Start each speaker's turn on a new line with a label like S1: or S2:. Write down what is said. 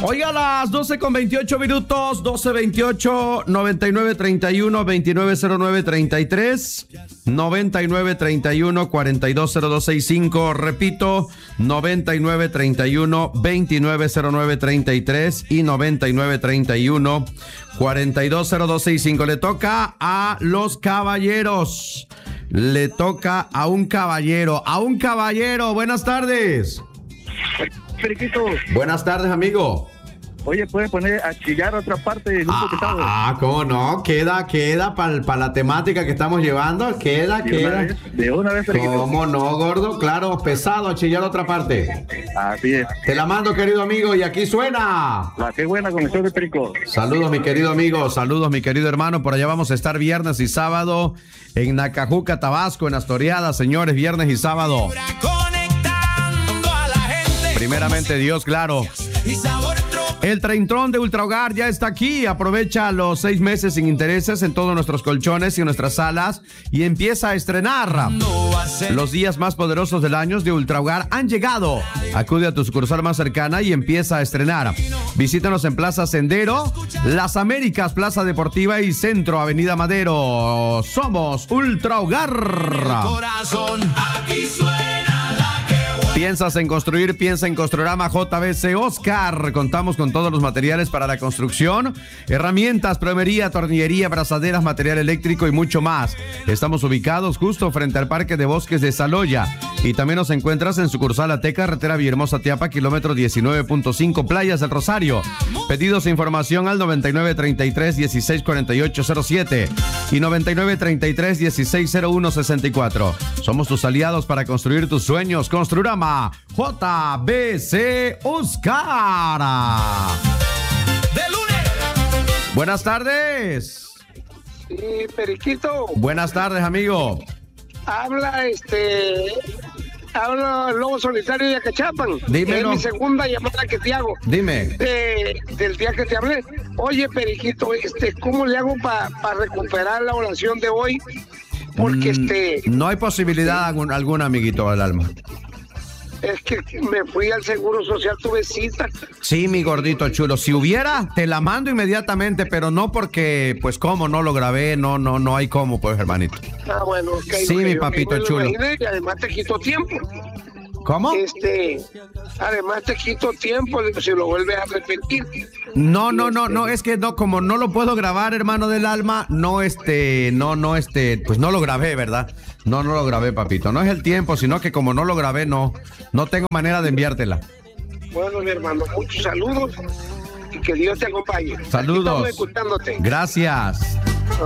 S1: Oiga, a las 12:28 minutos, 12:28, 9931-2909-33, 9931-420265, repito, 9931-2909-33 y 9931-420265. Le toca a los caballeros. Le toca a un caballero. Buenas tardes.
S2: Periquito.
S1: Buenas tardes, amigo.
S2: Oye, ¿puedes poner a chillar otra parte del grupo que estaba?
S1: ¿Cómo no? Queda para la temática que estamos llevando. Queda.
S2: De una vez, Periquito.
S1: ¿Cómo no, gordo? Claro, pesado, a chillar otra parte.
S2: Así es.
S1: Te la mando, querido amigo, y aquí suena.
S2: Qué buena con el show de Perico.
S1: Saludos, mi querido amigo. Saludos, mi querido hermano. Por allá vamos a estar viernes y sábado en Nacajuca, Tabasco, en Astoriada, señores, viernes y sábado. Primeramente Dios, claro. El Treintrón de Ultra Hogar ya está aquí. Aprovecha los 6 meses sin intereses en todos nuestros colchones y en nuestras salas y empieza a estrenar. Los días más poderosos del año de Ultra Hogar han llegado. Acude a tu sucursal más cercana y empieza a estrenar. Visítanos en Plaza Sendero, Las Américas, Plaza Deportiva y Centro, Avenida Madero. Somos Ultra Hogar.
S2: Aquí suena.
S1: ¿Piensas en construir? Piensa en Construrama JBC Oscar. Contamos con todos los materiales para la construcción, herramientas, plomería, tornillería, brazaderas, material eléctrico y mucho más. Estamos ubicados justo frente al Parque de Bosques de Saloya. Y también nos encuentras en sucursal Ate, carretera Villahermosa Tiapa, kilómetro 19.5, Playas del Rosario. Pedidos e información al 9933-164807 y 9933-160164. Somos tus aliados para construir tus sueños. Construrama JBC Oscar.
S3: De lunes.
S1: Buenas tardes.
S4: Sí, Periquito.
S1: Buenas tardes, amigo.
S4: Habla el Lobo Solitario de Acachapan.
S1: Dímelo.
S4: Es mi segunda llamada que te hago.
S1: Dime.
S4: Del día que te hablé. Oye, Periquito, ¿cómo le hago para recuperar la oración de hoy? Porque
S1: no hay posibilidad alguna, amiguito del alma.
S4: Es que me fui al Seguro Social, tuve cita.
S1: Sí, mi gordito chulo. Si hubiera, te la mando inmediatamente, pero no porque, pues, cómo no lo grabé, no hay cómo, pues, hermanito.
S4: Bueno, okay,
S1: sí, mi papito chulo.
S4: Y además te quito tiempo.
S1: ¿Cómo?
S4: Además te quito tiempo si lo vuelves a repetir.
S1: No, es que no, como no lo puedo grabar, hermano del alma, pues no lo grabé, ¿verdad? No lo grabé, papito. No es el tiempo, sino que como no lo grabé, no tengo manera de enviártela.
S4: Bueno, mi hermano, muchos saludos y que Dios te acompañe.
S1: Saludos.
S4: Estamos escuchándote.
S1: Gracias.